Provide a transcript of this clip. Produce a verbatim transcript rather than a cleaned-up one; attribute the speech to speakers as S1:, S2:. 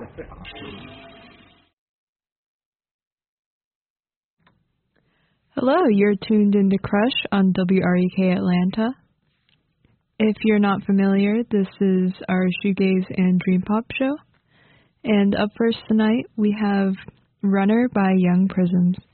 S1: Hello, you're tuned into Crush on W R E K Atlanta. If you're not familiar, this is our shoegaze and dream pop show. And up first tonight, we have Runner by Young Prisms.